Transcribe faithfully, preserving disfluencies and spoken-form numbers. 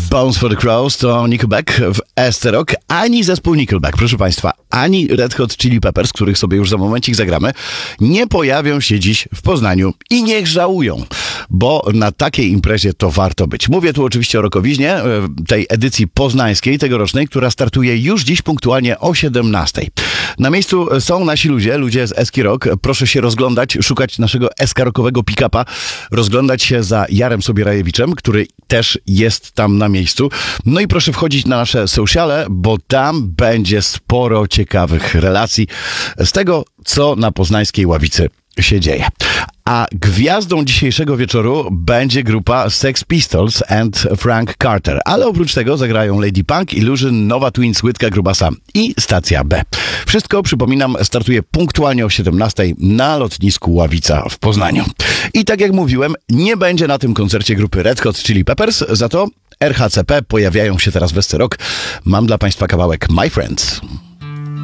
Bones for the Crows to Nickelback w Esterok. Ani zespół Nickelback, proszę Państwa, ani Red Hot Chili Peppers, których sobie już za momencik zagramy, nie pojawią się dziś w Poznaniu i niech żałują, bo na takiej imprezie to warto być. Mówię tu oczywiście o Rokowiźnie, tej edycji poznańskiej, tegorocznej, która startuje już dziś punktualnie o siedemnastej. Na miejscu są nasi ludzie, ludzie z Eski Rock. Proszę się rozglądać, szukać naszego eskarokowego pick-upa, rozglądać się za Jarem Sobierajewiczem, który też jest tam na miejscu. No i proszę wchodzić na nasze sociale, bo tam będzie sporo ciekawych relacji z tego, co na poznańskiej ławicy się dzieje. A gwiazdą dzisiejszego wieczoru będzie grupa Sex Pistols and Frank Carter. Ale oprócz tego zagrają Lady Punk, Illusion, Nowa Twins, Łydka Grubasa i Stacja B. Wszystko, przypominam, startuje punktualnie o siedemnastej na lotnisku Ławica w Poznaniu. I tak jak mówiłem, nie będzie na tym koncercie grupy Red Hot Chili Peppers, za to R H C P pojawiają się teraz w Esterok. Mam dla Państwa kawałek My Friends.